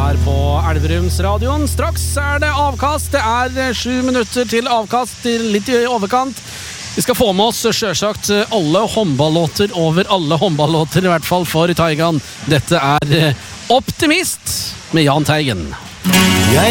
her på Elverumsradioen. Straks det avkast. Det 7 minutter til avkast, litt i overkant. Vi skal få med oss selvsagt alle håndballåter over alle håndballåter, i hvert fall for Taigan. Dette Optimist med Jahn Teigen.